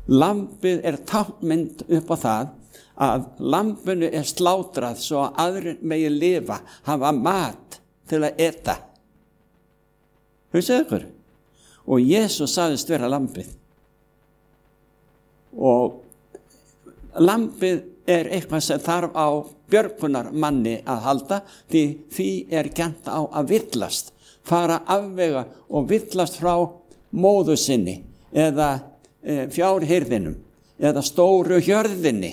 Lambið táknmynd upp á það að lambinu slátrað svo að aðrir megi lifa, hafa mat til að eta. Hugsið ykkur. Og Jesús sagðist vera lambið. Og lambið eitthvað sem þarf á björgunar manni að halda, því kennt á að villast, fara afvega og villast frá móður sinni eða fjárhirðinum eða stóru hjörðinni.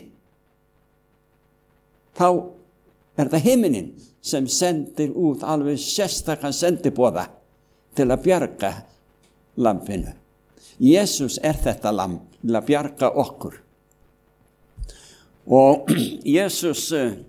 Þá það himinin sem sendir út alveg sérstakan sendiboða til að bjarga lambinu. Jesús þetta lamb til að bjarga okkur. Og Jesús,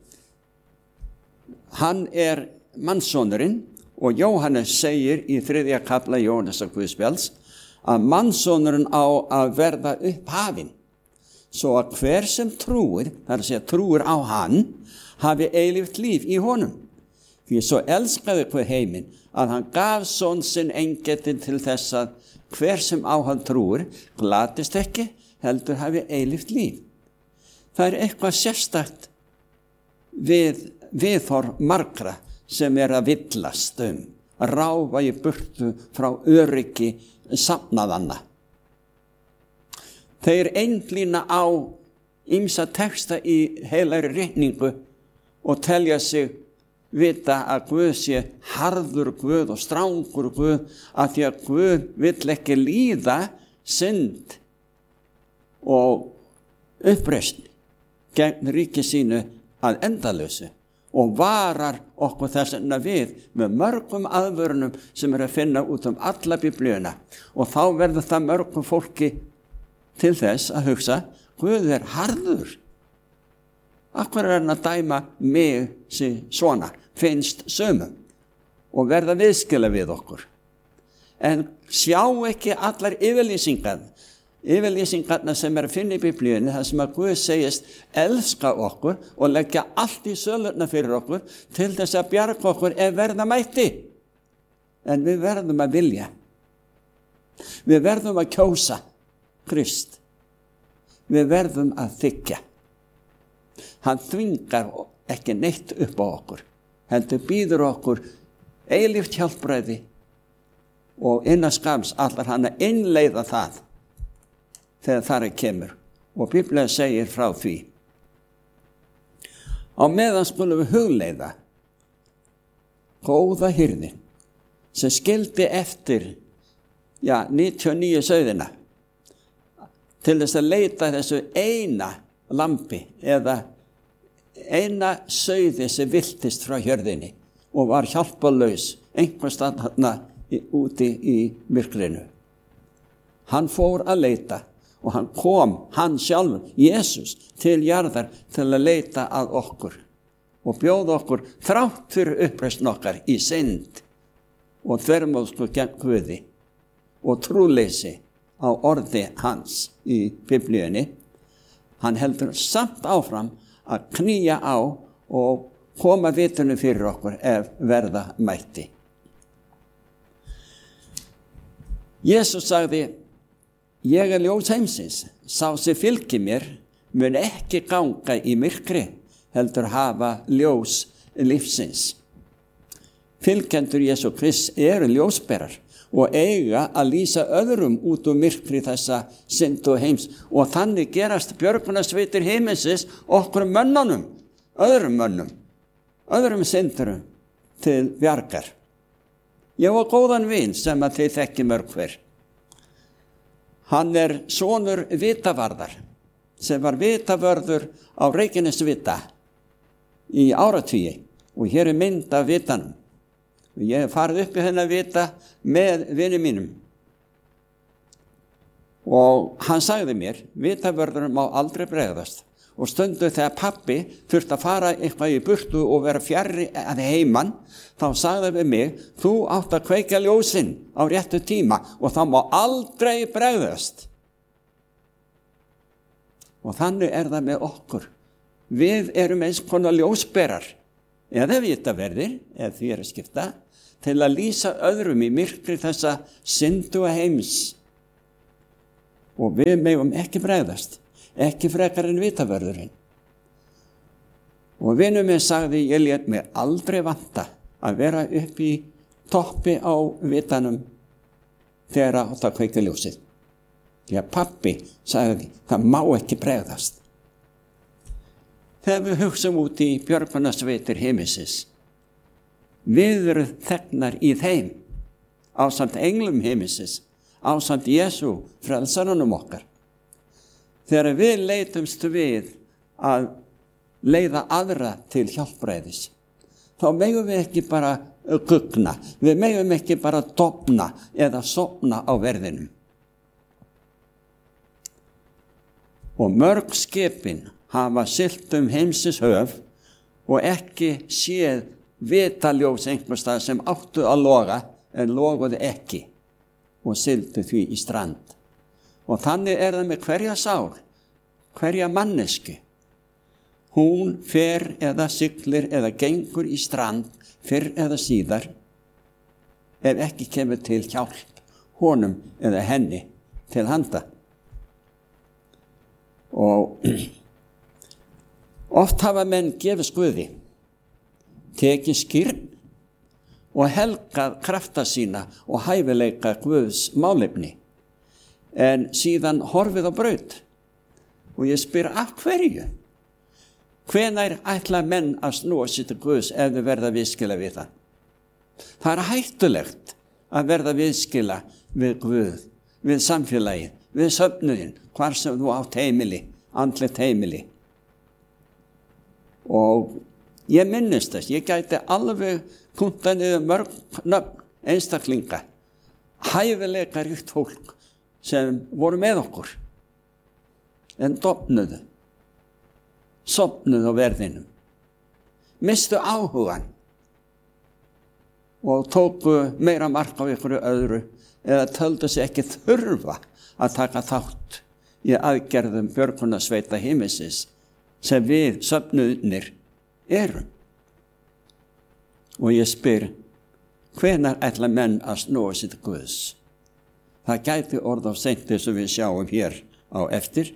hann mannssonurinn, og Jóhannes segir í 3. kafla Jóhannesar Guðspjalls að mannssonurinn á að verða upphafinn, svo að hver sem trúir, það að segja trúir á hann, hafi eilíft líf í honum. Því svo elskaði hver heiminn að hann gaf son sinn eingetinn til þess að hver sem á hann trúir glatist ekki, heldur hafi eilíft líf. Það eitthvað sérstakt viðhorf margra sem að villast að ráfa í burtu frá öryggi safnaðanna. Þeir einblína á ýmsa texta í heilagri ritningu og telja sig vita að Guð sé harður Guð og strangur Guð, af því að Guð vill ekki líða synd og uppreisn gegn ríki sínu að endalausu og varar okkur þess vegna við með mörgum aðvörunum sem að finna út alla Biblíuna. Og þá verður það mörgum fólki til þess að hugsa, Guð harður. Af hverju hann að dæma mig svona, finnst sömum, og verða viðskila við okkur. En sjá ekki allar yfirlýsingarna sem að finna í Biblíunni, þar sem að Guð segist elska okkur og leggja allt í sölurnar fyrir okkur til þess að bjarga okkur verða mætti. En við verðum að vilja. Við verðum að kjósa Krist. Við verðum að þiggja. Hann þvingar ekki neitt upp á okkur. Heldur býður okkur eilíft hjálpræði og innan skams allar hann að innleiða það þegar þar kemur. Og Biblían segir frá því. Á meðan skulum við hugleiða góða hirðin sem skildi eftir 99 sauðina til þess að leita þessu eina lambi eða eina sauði sem viltist frá hjörðinni og var hjálparlaus einhvers staðar þarna úti í myrkrinu. Hann fór að leita og hann kom, hann sjálfur, Jesús, til jarðar til að leita að okkur og bjóða okkur þrátt fyrir uppreisn okkar í synd og þvermóðsku gegn Guði og trúleysi á orði hans í Biblíunni. Hann heldur samt áfram að knýja á og koma vitunum fyrir okkur ef verða mætti. Jesús sagði, ég ljós heimsins, sá sem fylgir mér mun ekki ganga í myrkri, heldur hafa ljós lífsins. Fylgjendur Jesú Krist ljósberar og eiga að lýsa öðrum út úr myrkri þessa syndu heims og þannig gerast björgunarsveitir heimsins okkur mönnunum, öðrum syndurum til bjargar. Ég var góðan vin sem að þið þekki mörg hver. Hann sonur vitavarðar sem var vitavörður á Reykjanesvita í áratugi og hér mynd af vitanum. Ég hef farið upp í þennan vita með vinum mínum. Og hann sagði mér, vitavörðurinn má aldrei bregðast. Og stundu þegar pabbi þurfti að fara eitthvað í burtu og vera fjarri að heiman, þá sagði við mig, þú átt að kveikja ljósin á réttu tíma og það má aldrei bregðast. Og þannig það með okkur. Við eins konar ljósberar, eða vitaverðir, ef því að skipta, til að lýsa öðrum í myrkri þessa syndu heims. og við megum ekki bregðast, ekki frekar en vitavörðurinn. Og vinur minn sagði, ég lét mig aldrei vanta að vera upp í toppi á vitanum þegar átt að kveikja ljósið. Því að pabbi sagði, það má ekki bregðast. Þegar við hugsum út í björgunarsveitir himinsins, við erum þegnar í þeim, ásamt englum himinsins, ásamt Jesú, frelsaranum okkar. Þegar við leitumst við að leiða aðra til hjálpræðis, þá megum við ekki bara gugna, við megum ekki bara dofna eða sofna á verðinum. Og mörg skipin hafa siglt heimsins höf og ekki séð vitaljós einhvers staðar sem áttu að loga en loguðu ekki og sigldu því í strand. Og þannig er það með hverja sál, hverja mannesku. Hún fer eða siglir eða gengur í strand fyrr eða síðar ef ekki kemur til hjálp honum eða henni til handa. Og oft hafa menn gefið Guði, tekið skírn og helgað krafta sína og hæfileika Guðs málefni, en síðan horfið á braut. Og ég spyr, af hverju? Hvenær ætla menn að snúa sér til Guðs ef þau verða viðskila við það? Það er hættulegt að verða viðskila við Guð, við samfélagið, við söfnuðin, hvar sem þú átt heimili, andlegt heimili. Og ég minnist þess, ég gæti alveg punktað niður mörg nöfn einstaklinga, hæfileika ríkt fólk sem voru með okkur, en dofnuðu, sofnuðu á verðinum, mistu áhugan og tóku meira mark á ykkur öðru eða töldu sig ekki þurfa að taka þátt í aðgerðum björgunarsveita himinsins sem við söfnuðnir erum. Og ég spyr, hvenær ætla menn að snúa sér til Guðs? Það gæti orð á seint eins og við sjáum hér á eftir.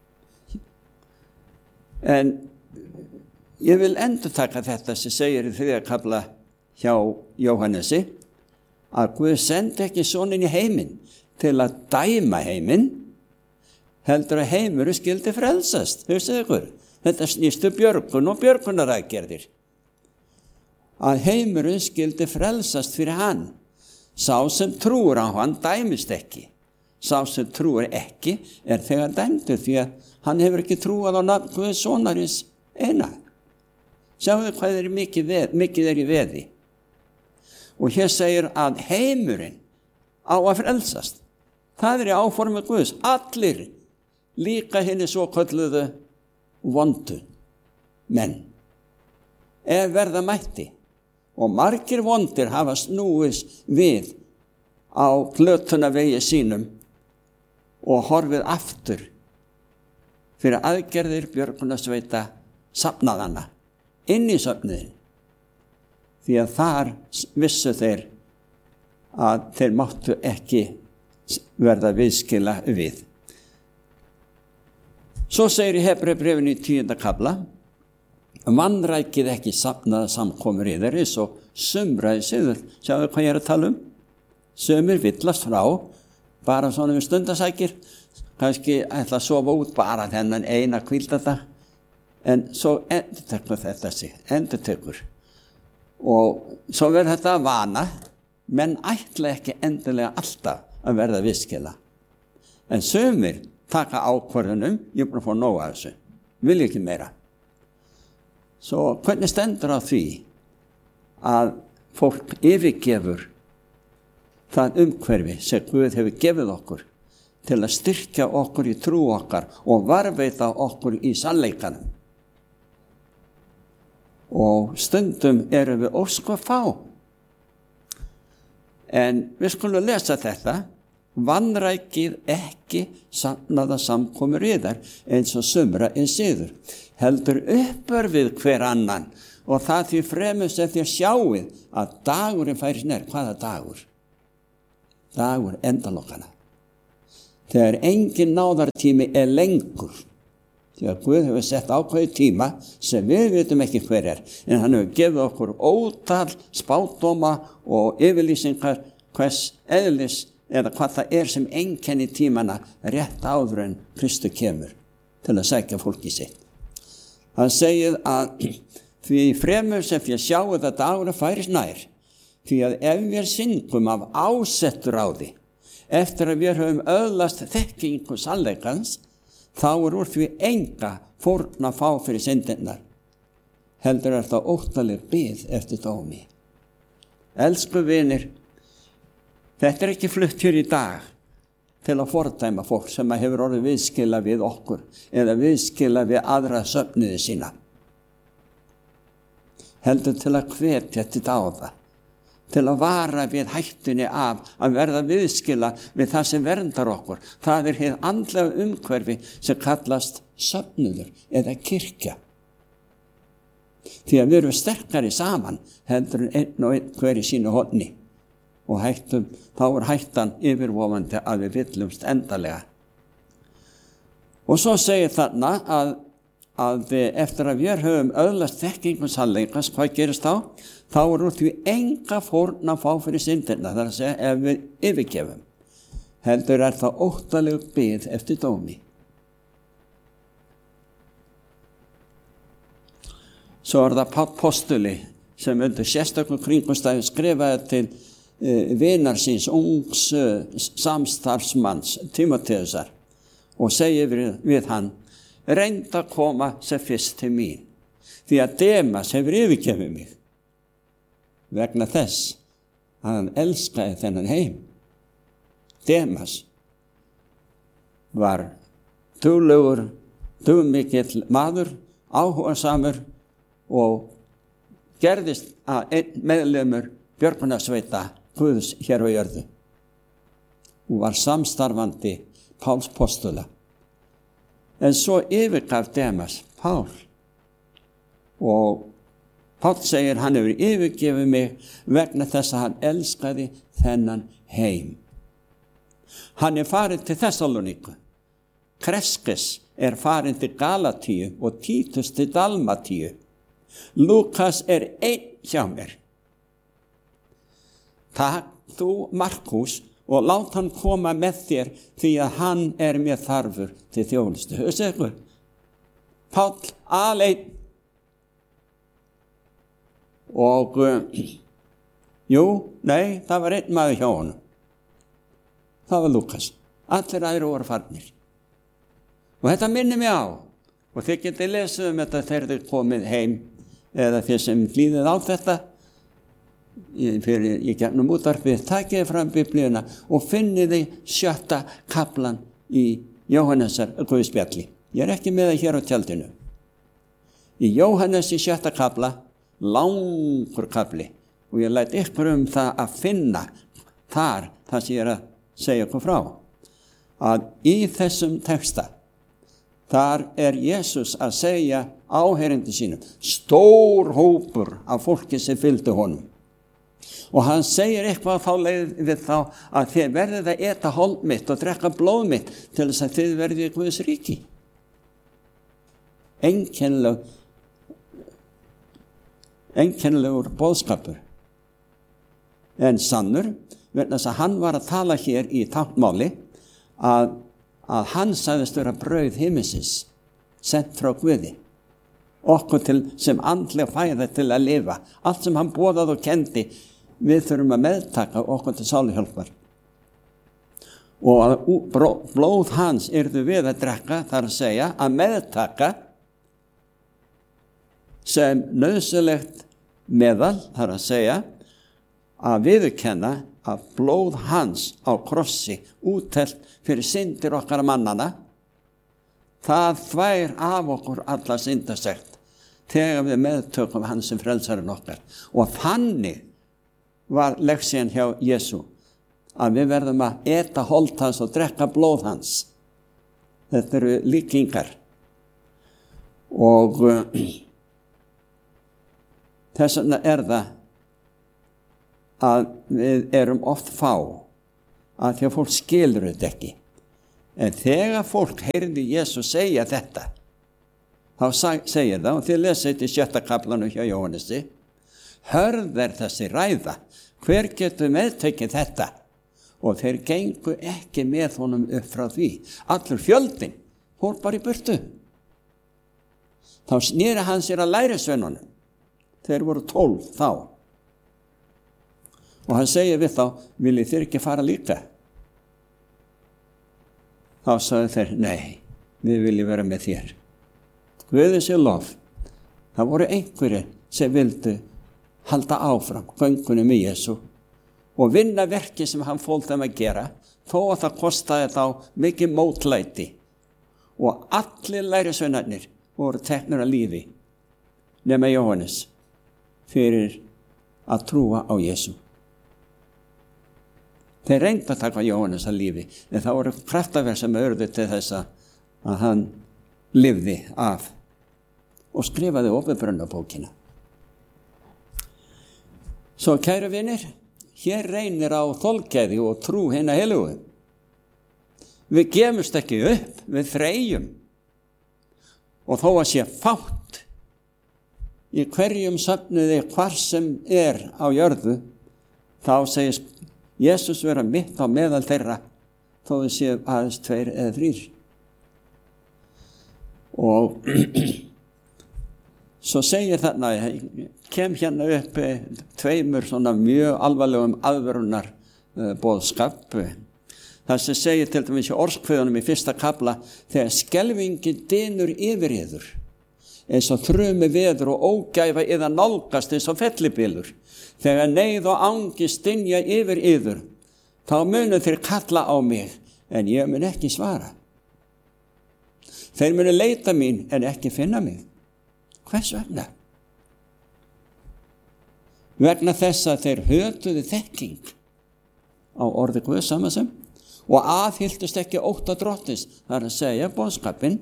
En ég vil endurtaka þetta sem segir í 3. kafla hjá Jóhannesi, að Guð sendi ekki soninn í heiminn til að dæma heiminn, heldur að heimurinn skyldi frelsast. Hugsið ykkur, þetta snýstu björgun og björgunaraðgerðir. Að heimurinn skyldi frelsast fyrir hann. Sá sem trúir á hann dæmist ekki. Sá sem trúir ekki er þegar dæmdur, því að hann hefur ekki trúað á nafn Guðs sonarins eina. Sjáðu hvað er mikið er í veði. Og hér segir að heimurinn á að frelsast. Það er í áformi Guðs. Allir, líka hinni svo kölluðu vondu menn, ef verða mætti. Og margir vondir hafa snúist við á glötunarvegi sínum og horfið aftur fyrir aðgerðir björgunarsveita safnaðanna inn í söfnuðin. Því að þar vissu þeir að þeir máttu ekki verða viðskila við. Svo segir í Hebreubréfinu í 10. kafla, vanrækið ekki safnaða samkomur í þeir eins og sumraði siður. Sjáðu hvað ég er að tala um? Sumir villast frá, bara svona við stundasækir, kannski ætla að sofa út bara þennan eina hvíldardag, en svo endurtekur þetta sig, endurtekur. Og svo verður þetta að vana, menn ætla ekki endilega alltaf að verða viðskila. En sumir taka ákvörðunum, ég er bara að fá nóg af þessu, vil ekki meira. Svo hvernig stendur á því að fólk yfirgefur það umhverfi sem Guð hefur gefið okkur til að styrkja okkur í trú okkar og varðveita okkur í sannleikanum. Og stundum erum við ósko fá. En við skulum lesa þetta. Vanrækið ekki safnaða samkomur yðar eins og sumra siður. Heldur uppör við hver annan og það því fremur sem þér sjáið að dagurinn færis nær. Hvaða dagur? Dagur endalokkana. þegar engin náðartími lengur, því að Guð hefur sett ákveðið tíma sem við vitum ekki hver en hann hefur gefið okkur ótal spádóma og yfirlýsingar hvers eðlis eða hvað það sem einkenni tímana rétt áður en Kristu kemur til að sækja fólki sitt. Það segir að því fremur sem ég sjáu þetta ára færis nær, því að ef við syngum af ásettur á því, eftir að við höfum öðlast þekkingu sannleikans, þá úr því enga fórn að fá fyrir syndirnar. Heldur það óttaleg bið eftir dómi. Elsku vinir, þetta ekki flutt hér í dag til að fordæma fólk sem hefur orðið viðskila við okkur eða viðskila við aðra söfnuði sína. Heldur til að hvetja til dáða, til að vara við hættunni af að verða viðskila við það sem verndar okkur. Það hið andlega umhverfi sem kallast söfnuður eða kirkja. Því að við erum sterkari saman heldur en einn og einn hver í sínu horni. Og þá hættan yfirvofandi að við villumst endalega. Og svo segir þarna að eftir að við höfum öðlast þekkingu sannleikans, hvað gerist þá? Þá úr því enga fórn að fá fyrir syndirna, það að segja ef við yfirgefum. Heldur það óttaleg bið eftir dómi. Svo það Páll postuli sem undir sérstökum kringumstæðum skrifaði til vinar síns ungs samstarfsmanns Tímóteusar og segir við hann: reynd að koma sem fyrst til mín, því að Demas hefur yfirgefið mig vegna þess að hann elskaði þennan heim. Demas var dugmikill maður, áhugasamur og gerðist að einn meðlimur björgunarsveita Guðs hér á jörðu og var samstarfandi Páls postula. En svo yfirgaf Demas Pál og Pál segir hann hefur yfirgefið mig vegna þess að hann elskaði þennan heim. Hann farin til Þessalóníku, Kreskes farin til Galatíu og Títus til Dalmatíu. Lúkas einn hjá mér. Takk þú Markús og lát hann koma með þér því að hann mér þarfur til þjónustu. Hugsa ykkur, Páll aleinn og það var einn maður hjá honum. Það var Lúkas. Allir aðrir voru farnir. Og þetta minnir mig á, og þið getið lesið þetta þegar þið komið heim eða þið sem hlýðið á þetta í gegnum útvarpið, takið fram Biblíuna og finnið þið 7. kaflan í Jóhannesar guðspjalli. Ég ekki með það hér á tjaldinu. Í Jóhannes í 7. kafla, langur kafli, og ég læt ykkur það að finna þar það sem ég að segja ykkur frá. Að í þessum texta, þar Jesús að segja áheyrendum sínum, stór hópur af fólki sem fylgdu honum. Og hann segir eitthvað þá leið við þá að þið verðið að eta hold mitt og drekka blóð mitt til þess að þið verðið í Guðs ríki. Einkennilegur boðskapur. En sannur, vegna þess að hann var að tala hér í táknmáli að hann sagðist vera brauð himinsins, sent frá Guði. Okkur til sem andleg fæða til að lifa. Allt sem hann boðaði og kendi, við þurfum að meðtaka okkur til sáluhjálpar. Og að blóð hans yrðu við að drekka, þar að segja að meðtaka sem nauðsynlegt meðal, þar að segja að viðurkenna að blóð hans á krossi úttelt fyrir syndir okkar mannana, það þvær af okkur alla syndasekt þegar við meðtökum hans sem frelsarinn okkar. Og þannig var leksían hjá Jesú að við verðum að eta hold hans og drekka blóð hans. Þetta eru líkingar. Og þess vegna það að við erum oft fá að því að fólk skilur þetta ekki. En þegar fólk heyrði Jesus segja þetta, þá segir það, og þið lesið þetta í 6. kaplanum hjá Jóhannesi, hörð þessi ræða, hver getur meðtekið þetta? Og þeir gengu ekki með honum upp frá því. Allur fjöldinn fór bara í burtu. Þá sneri hann sér að lærisveinunum. Þeir voru 12 þá. Og hann segir við þá, viljið þér ekki fara líka? Þá sagði þeir, nei, við viljum vera með þér. Guði sé lof. Það voru einhverjir sem vildu halda áfram göngunum í Jesú og vinna verki sem hann fól þeim að gera, þó að það kostaði þá mikið mótlæti. Og allir lærisveinarnir voru teknir að lífi, nema Jóhannes, fyrir að trúa á Jesú. Þeir reyndu að taka Jóhannes að lífi, en það voru kraftaverk sem urðu til þess að hann lifði af og skrifaði Åpenbarunarbókina. Svo kæru vinir, hér reynir á þolgæði og trú hinna heilugu. Við gefumst ekki upp, við þreyjum. Og þó að sé fátt í hverjum söfnuði hvar sem á jörðu, þá segist Jesus vera mitt á meðal þeirra, þó við séum aðeins 2 eða 3. Og svo segir þarna, kem hérna upp 2 svona mjög alvarlegum aðvörunar boðskap. Það sem segir til dæmis í orðskviðunum í 1. kapla, þegar skelfingin dynur yfir yður, eins og þrumi veður og ógæfa yða nálgast eins og fellibylur. Þegar neyð og angist dynja yfir yður, þá munu þeir kalla á mig, en ég mun ekki svara. Þeir munu leita mín, en ekki finna mig. Hvers vegna? Vegna þess að þeir hötuðu þekking á orði Guðs samasem og aðhylltust ekki ótta drottins, það er að segja boðskapinn,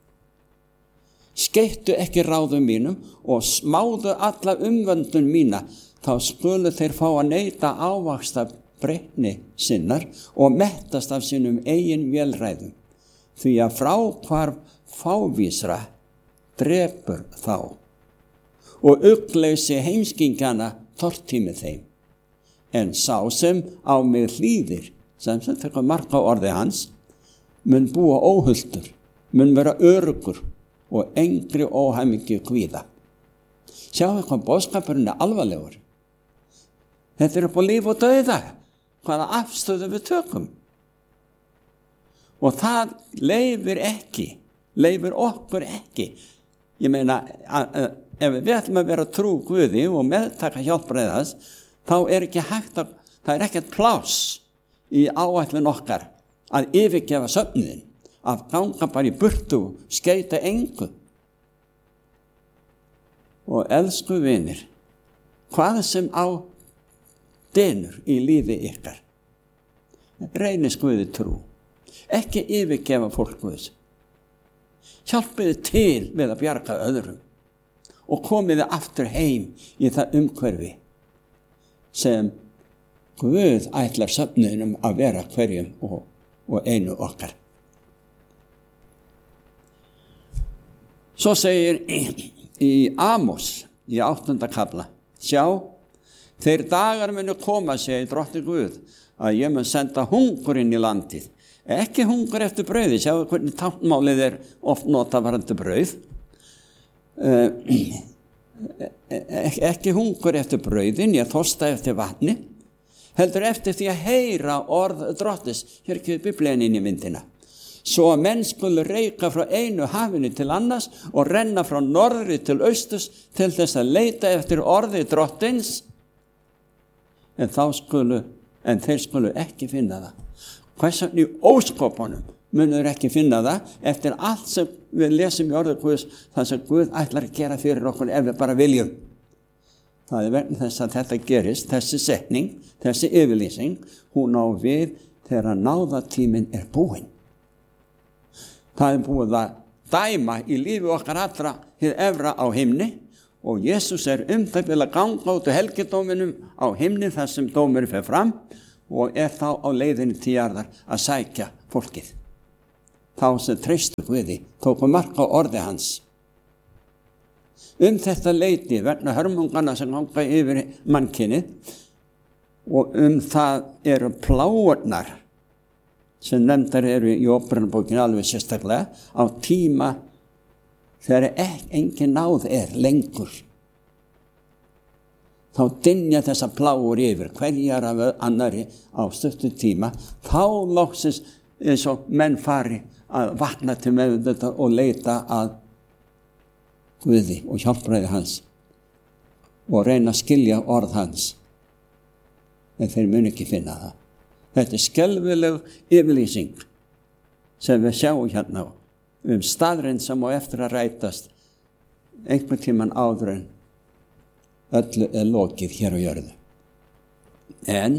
skeittu ekki ráðum mínum og smáðu alla umvöndun mína, þá skulu þeir fá að neyta ávaxta breytni sinnar og mettast af sínum eigin vélræðum, því að fráhvarf fávísra drepur þá og ugleysi heimskingana tortími þeim. En sá sem á mig hlýðir, sem tekur mark á orði hans, mun búa óhulltur, mun vera öruggur og engri óhæmingi kvíða. Sjáu hvað boðskapurinn alvarlegur. Þetta upp á líf og dauða, hvaða afstöðu við tökum. Og það leyfir okkur ekki. Ég meina, ef við ætlum að vera trú Guði og meðtaka hjálpræðas, þá ekki hægt að, það ekkert pláss í áætlun okkar að yfirgefa söfnuðin, að ganga bara í burtu og skeita engu. Og elsku vinir, hvað sem á dynur í lífi ykkar, reynist Guði trú, ekki yfirgefa fólk Guðs. Hjálpiði til við að bjarga öðrum og komiði aftur heim í það umhverfi sem Guð ætlar söfnuðinum að vera hverjum og einu okkar. Svo segir í Amos í 8. kapla, sjá, þeir dagar munu koma, segir drottinn Guð, að ég mun senda hungur inn í landið. Ekki hungur eftir brauði, sjáu hvernig táknmálið oft notað varðandi brauð. Ekki hungur eftir brauðin, ég þorsta eftir vatni, heldur eftir því að heyra orð drottins. Hér kemur Biblían inn í myndina. Svo að menn skulu reika frá einu hafinu til annars og renna frá norðri til austurs til þess að leita eftir orði drottins, en þeir skulu ekki finna það. Hvers vegna í óskopunum munur ekki finna það eftir allt sem við lesum í orði Guðs, það sem Guð ætlar að gera fyrir okkur ef við bara viljum. Það vegna þess að þetta gerist, þessi setning, þessi yfirlýsing, hún á við þegar náðatíminn búinn. Það búið að dæma í lífi okkar allra hið efra á himni og Jesús það bil að ganga út helgidóminum á himni þar sem dómurinn fer fram og þá á leiðinni til jarðar að sækja fólkið. þá sem treystu Guði, tóku mark á orði hans. Þetta leyti vegna hörmungana sem ganga yfir mannkynið og það eru pláurnar sem nefndar eru í Óperubókinni alveg sérstaklega á tíma þegar engin náð lengur. Þá dynja þessa pláur yfir hverjar af annari á stuttu tíma, þá loksins eins og menn fari að vakna til meðvitundar og leita að Guði og hjálpræði hans og reyna að skilja orð hans, en þeir mun ekki finna það. Þetta skelfileg yfirlýsing sem við sjáum hérna staðreind sem á eftir að rætast einhvern tímann áður en öllu lokið hér á jörðu. En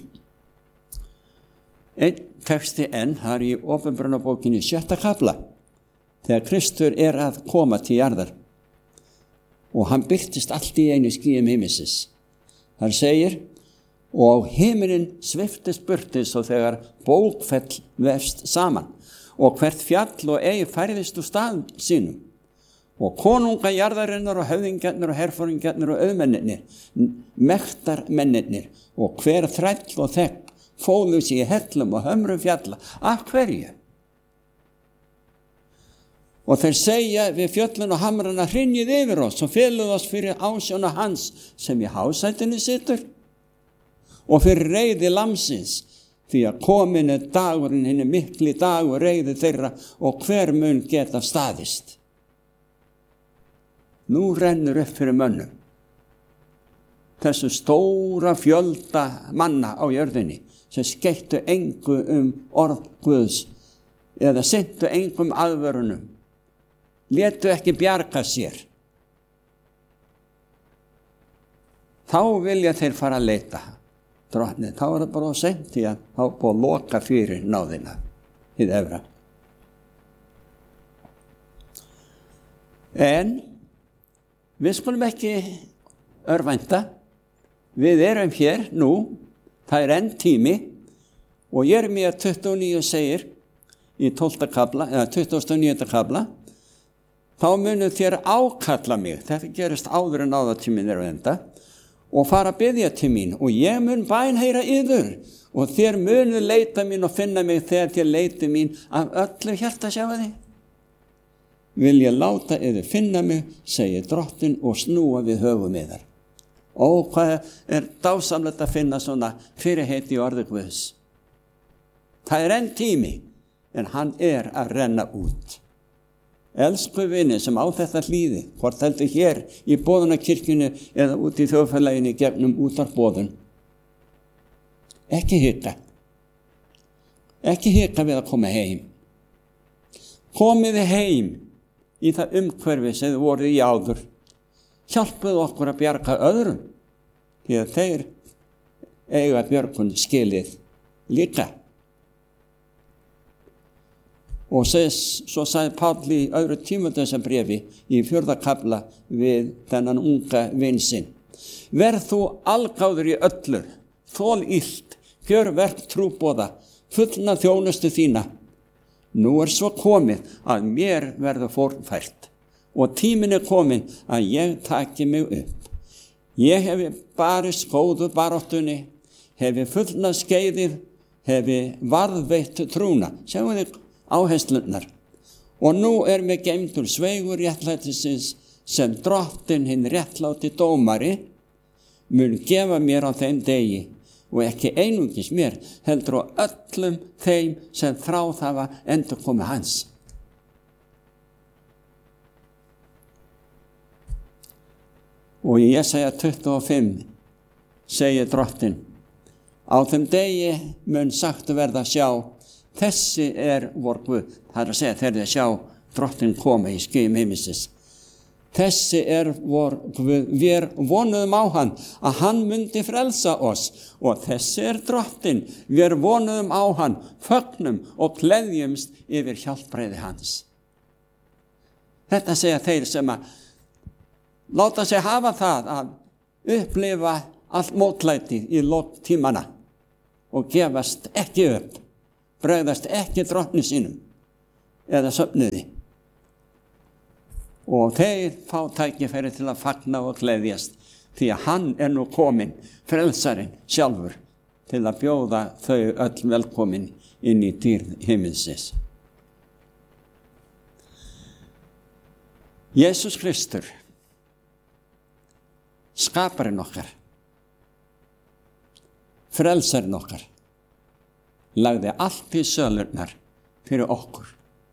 einn texti það er í Åpenbarunarbókinni 6. kafla, þegar Kristur að koma til jarðar og hann birtist allt í einu skýjum himinsins. Þar segir, og himinin sviftist burtis og þegar bókfell vefst saman og hvert fjall og eig færðist úr stað sínum og konunga jarðarinnar og höfðingjarnir og herforingjarnir og auðmennirnir, mektarmennirnir og hver þræll og þegn fólu sig í hellum og hömrum fjalla. Af hverju? Og þeir segja við fjöllun og hamrana, hrynjið yfir oss og feluð oss fyrir ásjóna hans sem í hásætinu situr og fyrir reiði lamsins, því að komin dagurinn, hinn mikli dagur reiði þeirra og hver mun geta staðist. Nú rennur upp fyrir mönnum þessu stóra fjölda manna á jörðinni sem skeyttu engu orð Guðs eða sinntu engum aðvörunum, létu ekki bjarga sér. Þá vilja þeir fara að leita drottni, þá það bara seint því að þá búið að loka fyrir náðina hið efra. En við skulum ekki örvænta. Við erum hér nú, það enn tími og Jeremía 29 segir í 12. kafla, eða 29. kafla, þá munu þér ákalla mig, þetta gerist áður en áðatíminn á enda, og fara að biðja til mín og ég mun bænheyra yður og þér munu leita mín og finna mig þegar þér leiti mín af öllu hjarta, sjáu þið. Vil ég láta yður finna mig, segir drottinn og snúa við höfum yðar. Ó, hvað dásamlegt að finna svona fyrirheit í orði Guðs. Það enn tími, en hann að renna út. Elsku vini sem á þetta hlýði, hvort heldur hér í boðunarkirkjunni eða út í þjóðfélaginu gegnum útvarpboðun. Ekki hika. Ekki hika við að koma heim. Komiði heim í það umhverfi sem þið voruð í áður. Hjálpuðu okkur að bjarga öðrum, því að þeir eiga björgun skilið líka. Og svo sagði Páll í öðru Tímóteusarbréfi í 4. kafla við þennan unga vin sinn. Verð þú algáður í öllu, þol illt, gjör verk trúboða, fullna þjónustu þína. Nú svo komið að mér verður fórnfært og tíminn komin að ég taki mig upp. Ég hefi barist góðu baráttunni, hefi fullnað skeiðið, hefi varðveitt trúna. Sjáum þið áherslurnar. Og nú mér geymdur sveigur réttlætisins sem drottinn hinn réttláti dómari mun gefa mér á þeim degi og ekki einungis mér, heldur á öllum þeim sem þráð hafa endurkomu hans. Og í Jesaja 25 segir drottinn, á þeim degi mun sagt verða sjá, þessi vor Guð, það að segja þegar þið sjá drottinn koma í skýjum himinsins. Þessi vor Guð, við vonuðum á hann að hann myndi frelsa oss og þessi drottinn, við vonuðum á hann, fögnum og gleðjumst yfir hjálpræði hans. Þetta segja þeir sem að láta sig hafa það að upplifa allt mótlæti í lok tímana og gefast ekki upp, bregðast ekki drottni sínum eða söfnuði. Og þeir fá tækifæri til að fagna og gleðjast, því að hann nú kominn, frelsarinn sjálfur, til að bjóða þau öll velkomin inn í dýrð himminsins. Jesús Kristur, skaparinn okkar, frelsarinn okkar, lagði allt í sölurnar fyrir okkur.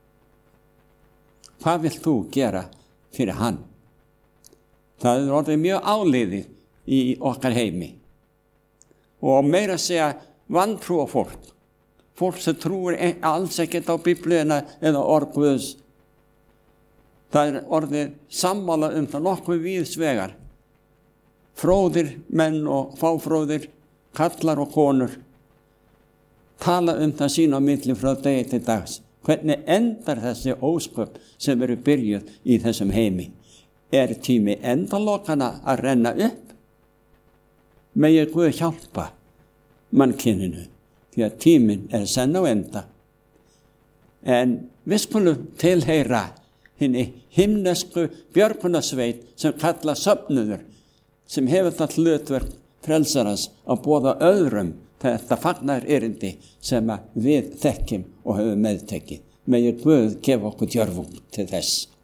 Hvað vilt þú gera fyrir hann? Það er orðið mjög áliðið í okkar heimi. Og meira að segja vantrúa fólk sem trúir alls ekkert á Biblíuna eða orð Guðs. Það er orðið sammála það nokkuð víðsvegar. Fróðir menn og fáfróðir, kallar og konur, tala það sín á milli frá degi til dags. Hvernig endar þessi ósköp sem eru byrjuð í þessum heimi? Er tími endalokana að renna upp? Megi Guð hjálpa mannkyninu, því að tíminn er senn á enda. En við skulum tilheyra hinni himnesku björgunarsveit sem kalla söfnuður, sem hefur það hlutverk frelsarans að boða öðrum þetta fagnar erindi sem við þekkjum og höfum meðtekið. Megi Guð gefa okkur djörfung til þess.